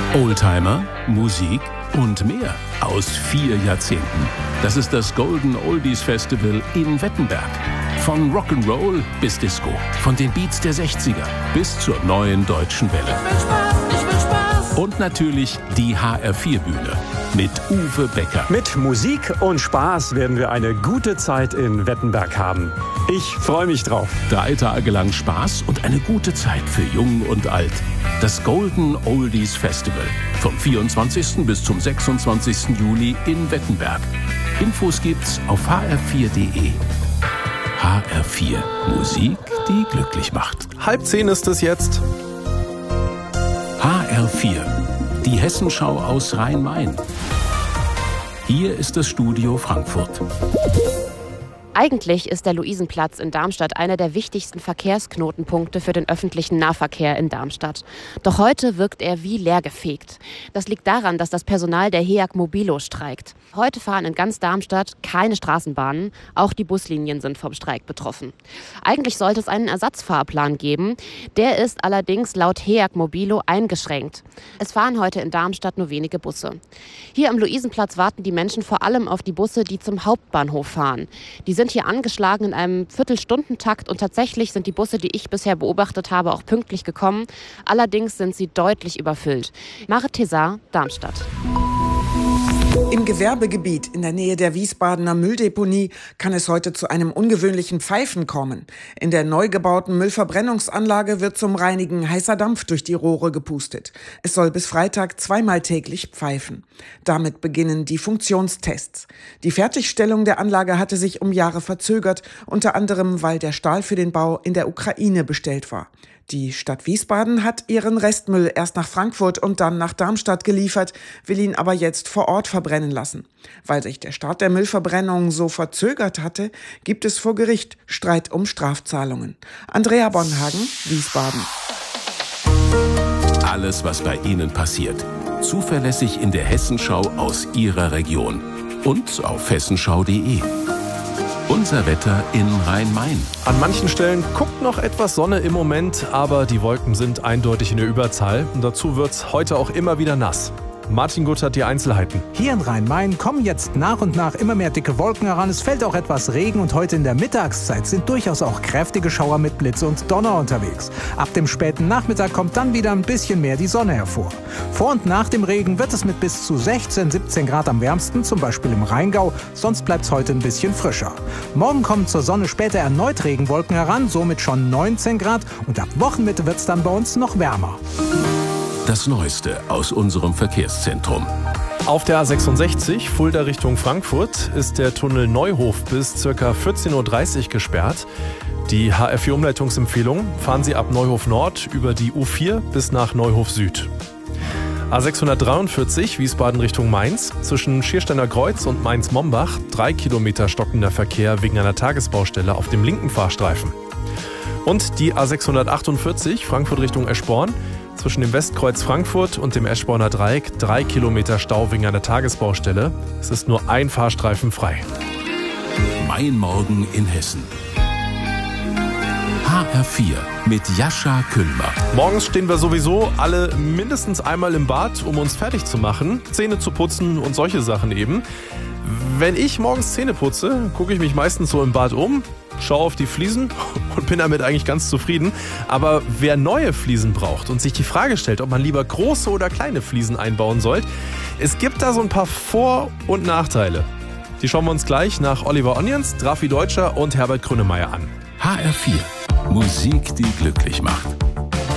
Oldtimer, Musik und mehr aus 4 Jahrzehnten. Das ist das Golden Oldies Festival in Wettenberg. Von Rock'n'Roll bis Disco, von den Beats der 60er bis zur neuen deutschen Welle. Ich will Spaß. Und natürlich die HR4-Bühne mit Uwe Becker. Mit Musik und Spaß werden wir eine gute Zeit in Wettenberg haben. Ich freue mich drauf. 3 Tage lang Spaß und eine gute Zeit für Jung und Alt. Das Golden Oldies Festival vom 24. bis zum 26. Juli in Wettenberg. Infos gibt's auf hr4.de. HR4 Musik, die glücklich macht. 9:30 ist es jetzt. HR4, die Hessenschau aus Rhein-Main. Hier ist das Studio Frankfurt. Eigentlich ist der Luisenplatz in Darmstadt einer der wichtigsten Verkehrsknotenpunkte für den öffentlichen Nahverkehr in Darmstadt. Doch heute wirkt er wie leergefegt. Das liegt daran, dass das Personal der HEAG Mobilo streikt. Heute fahren in ganz Darmstadt keine Straßenbahnen. Auch die Buslinien sind vom Streik betroffen. Eigentlich sollte es einen Ersatzfahrplan geben. Der ist allerdings laut HEAG Mobilo eingeschränkt. Es fahren heute in Darmstadt nur wenige Busse. Hier am Luisenplatz warten die Menschen vor allem auf die Busse, die zum Hauptbahnhof fahren. Die sind hier angeschlagen in einem Viertelstundentakt und tatsächlich sind die Busse, die ich bisher beobachtet habe, auch pünktlich gekommen. Allerdings sind sie deutlich überfüllt. Marit Thesar, Darmstadt. Im Gewerbegebiet in der Nähe der Wiesbadener Mülldeponie kann es heute zu einem ungewöhnlichen Pfeifen kommen. In der neu gebauten Müllverbrennungsanlage wird zum Reinigen heißer Dampf durch die Rohre gepustet. Es soll bis Freitag 2-mal täglich pfeifen. Damit beginnen die Funktionstests. Die Fertigstellung der Anlage hatte sich um Jahre verzögert, unter anderem, weil der Stahl für den Bau in der Ukraine bestellt war. Die Stadt Wiesbaden hat ihren Restmüll erst nach Frankfurt und dann nach Darmstadt geliefert, will ihn aber jetzt vor Ort verbrennen lassen. Weil sich der Start der Müllverbrennung so verzögert hatte, gibt es vor Gericht Streit um Strafzahlungen. Andrea Bonhagen, Wiesbaden. Alles, was bei Ihnen passiert. Zuverlässig in der Hessenschau aus Ihrer Region. Und auf hessenschau.de. Unser Wetter in Rhein-Main. An manchen Stellen guckt noch etwas Sonne im Moment, aber die Wolken sind eindeutig in der Überzahl. Und dazu wird's heute auch immer wieder nass. Martin Gutt hat die Einzelheiten. Hier in Rhein-Main kommen jetzt nach und nach immer mehr dicke Wolken heran. Es fällt auch etwas Regen und heute in der Mittagszeit sind durchaus auch kräftige Schauer mit Blitze und Donner unterwegs. Ab dem späten Nachmittag kommt dann wieder ein bisschen mehr die Sonne hervor. Vor und nach dem Regen wird es mit bis zu 16, 17 Grad am wärmsten, zum Beispiel im Rheingau. Sonst bleibt es heute ein bisschen frischer. Morgen kommen zur Sonne später erneut Regenwolken heran, somit schon 19 Grad. Und ab Wochenmitte wird es dann bei uns noch wärmer. Das Neueste aus unserem Verkehrszentrum. Auf der A66 Fulda Richtung Frankfurt ist der Tunnel Neuhof bis ca. 14:30 Uhr gesperrt. Die HR4-Umleitungsempfehlung: fahren Sie ab Neuhof Nord über die U4 bis nach Neuhof Süd. A643 Wiesbaden Richtung Mainz. Zwischen Schiersteiner Kreuz und Mainz-Mombach 3 Kilometer stockender Verkehr wegen einer Tagesbaustelle auf dem linken Fahrstreifen. Und die A648 Frankfurt Richtung Eschborn. Zwischen dem Westkreuz Frankfurt und dem Eschborner Dreieck 3 Kilometer Stau wegen einer Tagesbaustelle. Es ist nur ein Fahrstreifen frei. Mein Morgen in Hessen. HR4 mit Jascha Küllmer. Morgens stehen wir sowieso alle mindestens einmal im Bad, um uns fertig zu machen, Zähne zu putzen und solche Sachen eben. Wenn ich morgens Zähne putze, gucke ich mich meistens so im Bad um, schaue auf die Fliesen und bin damit eigentlich ganz zufrieden. Aber wer neue Fliesen braucht und sich die Frage stellt, ob man lieber große oder kleine Fliesen einbauen soll, es gibt da so ein paar Vor- und Nachteile. Die schauen wir uns gleich nach Oliver Onions, Drafi Deutscher und Herbert Grönemeyer an. HR4, Musik, die glücklich macht.